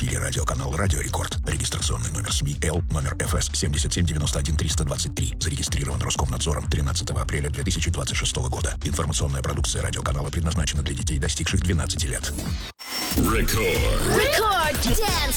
телерадиоканал «Радио Рекорд». Регистрационный номер СМИ Л, номер ФС 7791-323. Зарегистрирован Роскомнадзором 13 апреля 2026 года. Информационная продукция радиоканала предназначена для детей, достигших 12 лет. Рекорд. Рекорд Dance